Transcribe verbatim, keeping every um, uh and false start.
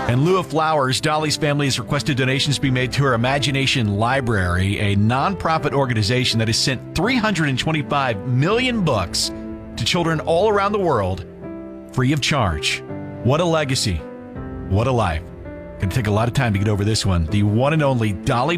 In lieu of flowers, Dolly's family has requested donations be made to her Imagination Library, a nonprofit organization that has sent three hundred twenty-five million books to children all around the world, free of charge. What a legacy. What a life. Going to take a lot of time to get over this one. The one and only Dolly